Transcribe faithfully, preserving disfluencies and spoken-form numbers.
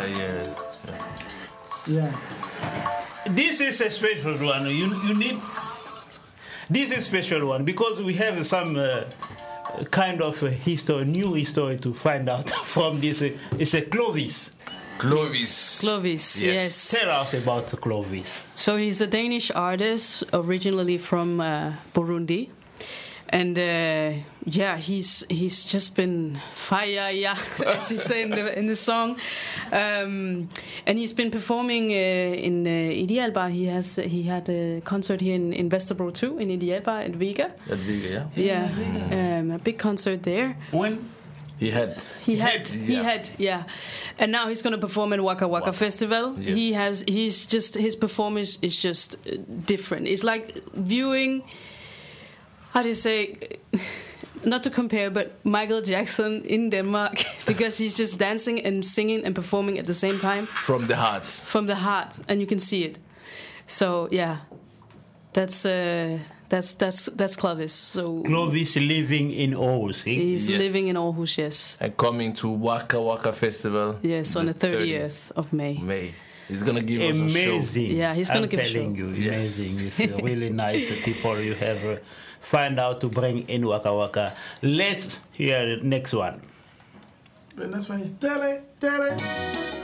yeah, yeah. Yeah. This is a special one. You you need. This is a special one because we have some uh, kind of a history, new history to find out from this. Uh, it's a Clovis. Clovis. Clovis, yes. Yes. Tell us about Clovis. So he's a Danish artist, originally from uh, Burundi. And uh, yeah, he's he's just been fire, yeah, as you say in the in the song, um, and he's been performing uh, in uh, Idealbar. He has he had a concert here in, in Vesterbro too, in Idealbar at Vega. At Vega, yeah. Yeah, um, a big concert there. When He had. He had, he yeah. had, yeah, and now he's going to perform at Waka Waka Waka. Festival. Yes. He has, he's just his performance is just uh, different. It's like viewing. How do you say? Not to compare, but Michael Jackson in Denmark, because he's just dancing and singing and performing at the same time From the heart. from the heart, and you can see it. So yeah, that's uh, that's that's that's Clovis. So Clovis living in Aarhus, eh? he's Yes. living in Aarhus, yes, And coming to Waka Waka Festival. yes, on the thirtieth thirtieth of May. May. He's gonna give us a show. Amazing. Yeah, he's gonna I'm give a telling show. you, Yes. amazing. It's uh, really nice uh, people you have uh, find out to bring in Waka Waka. Let's hear the next one. The next one is Tele, Tele.